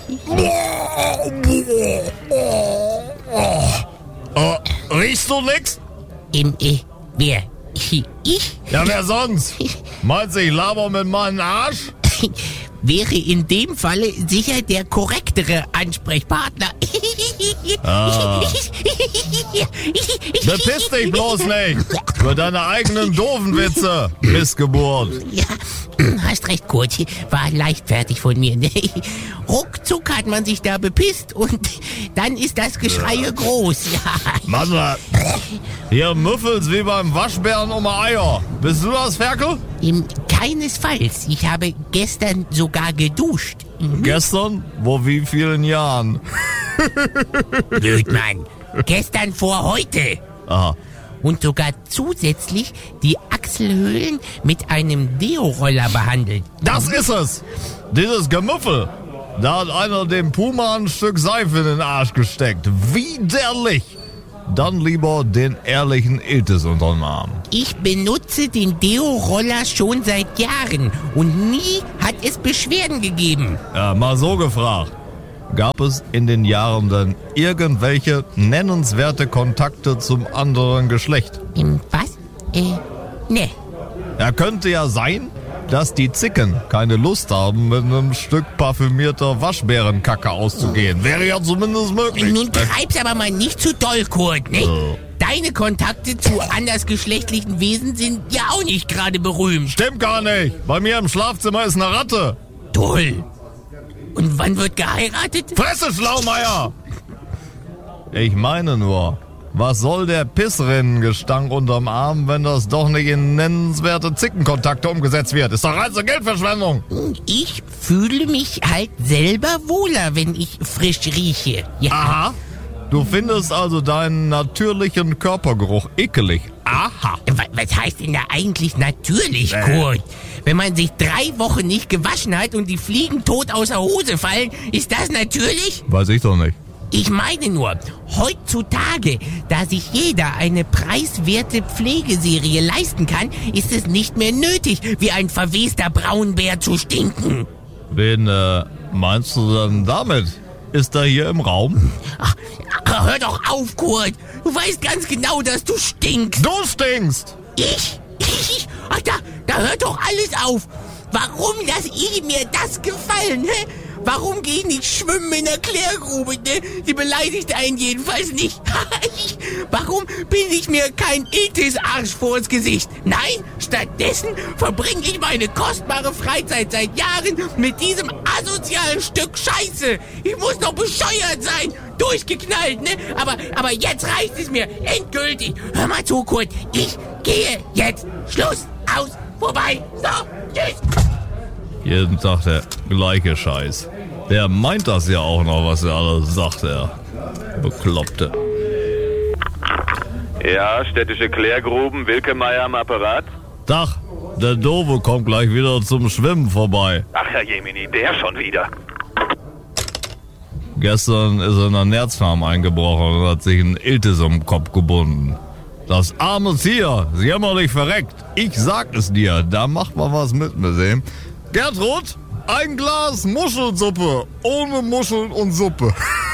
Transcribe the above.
Riechst du nix? Wer? Ich? Ja, wer sonst? Meinst du, ich laber mit meinem Arsch? Wäre in dem Falle sicher der korrektere Ansprechpartner. Bepiss dich bloß nicht für deine eigenen doofen Witze, Missgeburt. Ja, hast recht, Kurt. War leichtfertig von mir. Ne? Ruckzuck hat man sich da bepisst und dann ist das Geschrei groß. Ja. Mann, hier müffelst wie beim Waschbären um Eier. Bist du das, Ferkel? Keinesfalls. Ich habe gestern sogar geduscht. Gestern? Vor wie vielen Jahren? Blödmann. Gestern vor heute. Aha. Und sogar zusätzlich die Achselhöhlen mit einem Deo-Roller behandelt. Das ist es! Dieses Gemüffel! Da hat einer dem Puma ein Stück Seife in den Arsch gesteckt. Widerlich! Dann lieber den ehrlichen Iltis unter den Arm. Ich benutze den Deo-Roller schon seit Jahren und nie hat es Beschwerden gegeben. Ja, mal so gefragt. Gab es in den Jahren denn irgendwelche nennenswerte Kontakte zum anderen Geschlecht? Was? Ne. Ja, könnte ja sein, dass die Zicken keine Lust haben, mit einem Stück parfümierter Waschbärenkacke auszugehen. Wäre ja zumindest möglich. Nun treib's aber mal nicht zu doll, Kurt, ne? Deine Kontakte zu andersgeschlechtlichen Wesen sind ja auch nicht gerade berühmt. Stimmt gar nicht. Bei mir im Schlafzimmer ist eine Ratte. Toll. Und wann wird geheiratet? Fresse, Schlaumeier! Ich meine nur, was soll der Pissrinnengestank unterm Arm, wenn das doch nicht in nennenswerte Zickenkontakte umgesetzt wird? Ist doch reine Geldverschwendung. Ich fühle mich halt selber wohler, wenn ich frisch rieche. Ja. Aha. Du findest also deinen natürlichen Körpergeruch ekelig. Aha. Was heißt denn da eigentlich natürlich, Kurt? Wenn man sich 3 Wochen nicht gewaschen hat und die Fliegen tot aus der Hose fallen, ist das natürlich? Weiß ich doch nicht. Ich meine nur, heutzutage, da sich jeder eine preiswerte Pflegeserie leisten kann, ist es nicht mehr nötig, wie ein verwester Braunbär zu stinken. Wen meinst du denn damit? Ist er hier im Raum? Ach, hör doch auf, Kurt. Du weißt ganz genau, dass du stinkst. Du stinkst! Ich? Ach, da hört doch alles auf. Warum lasse ich mir das gefallen, hä? Warum geh ich nicht schwimmen in der Klärgrube, ne? Die beleidigt einen jedenfalls nicht. Warum bin ich mir kein Iltis-Arsch vors Gesicht? Nein, stattdessen verbringe ich meine kostbare Freizeit seit Jahren mit diesem asozialen Stück Scheiße. Ich muss doch bescheuert sein. Durchgeknallt, ne? Aber jetzt reicht es mir. Endgültig. Hör mal zu, Kurt. Ich gehe jetzt. Schluss. Aus. Vorbei. So. Tschüss. Jeden Tag der gleiche Scheiß. Der meint das ja auch noch, was er alles sagt, der Bekloppte. Ja, städtische Klärgruben, Wilkemeier am Apparat. Tag, der Dove kommt gleich wieder zum Schwimmen vorbei. Ach, Herr Jemini, der schon wieder. Gestern ist er in einer Nerzfarm eingebrochen und hat sich ein Iltis um den Kopf gebunden. Das arme Tier, jämmerlich verreckt. Ich sag es dir, da macht man was mit mir sehen. Gertrud, ein Glas Muschelsuppe, ohne Muscheln und Suppe.